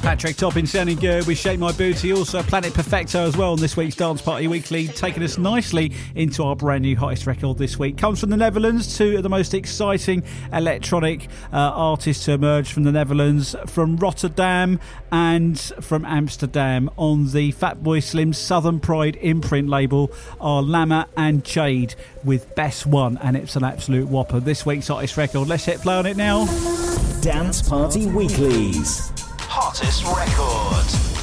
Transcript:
Patrick Topping sounding good with Shake My Booty. Also Planet Perfecto as well on this week's Dance Party Weekly, taking us nicely into our brand new hottest record this week. Comes from the Netherlands, two of the most exciting electronic artists to emerge from the Netherlands, from Rotterdam and from Amsterdam. On the Fatboy Slim Southern Pride imprint label are Lama and Jade with Best One, and it's an absolute whopper. This week's hottest record. Let's hit play on it now. Dance Party Weekly's hottest record.